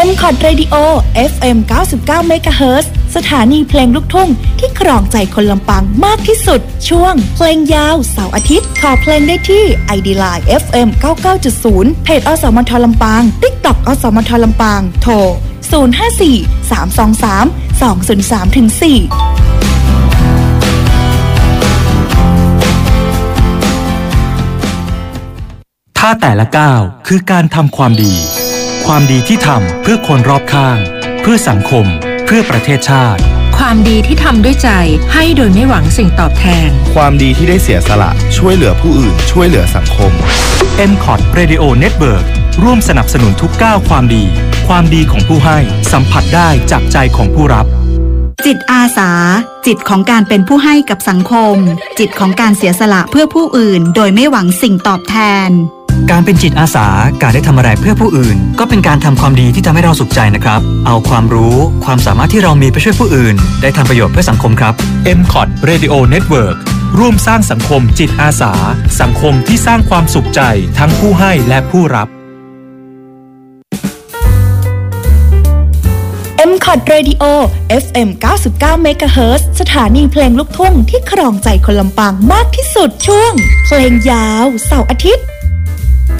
MCOT Radio FM 99 MHz สถานีเพลงลูกทุ่งที่ครองใจคนลำปางมากที่สุดช่วงเพลงยาวเสาร์อาทิตย์ขอเพลงได้ที่ ID Line FM 99.0 เพจอสมทลำปาง TikTok อสมทลำปางโทร 054-323-203-4 ถ้าแต่ละก้าวคือการทำความดีความดีที่ทำเพื่อคนรอบข้างเพื่อสังคมเพื่อประเทศชาติความดีที่ทำด้วยใจให้โดยไม่หวังสิ่งตอบแทนความดีที่ได้เสียสละช่วยเหลือผู้อื่นช่วยเหลือสังคม MCOT Radio Network ร่วมสนับสนุนทุกก้าวความดีความดีของผู้ให้สัมผัสได้จากใจของผู้รับจิตอาสาจิตของการเป็นผู้ให้กับสังคมจิตของการเสียสละเพื่อผู้อื่นโดยไม่หวังสิ่งตอบแทนการเป็นจิตอาสาการได้ทำอะไรเพื่อผู้อื่นก็เป็นการทำความดีที่ทำให้เราสุขใจนะครับเอาความรู้ความสามารถที่เรามีไปช่วยผู้อื่นได้ทำประโยชน์เพื่อสังคมครับ MCOT Radio Network ร่วมสร้างสังคมจิตอาสาสังคมที่สร้างความสุขใจทั้งผู้ให้และผู้รับ MCOT Radio FM 99 MHz สถานีเพลงลูกทุ่งที่ครองใจคนลำปางมากที่สุดช่วงเพลงยาวเสาร์อาทิตย์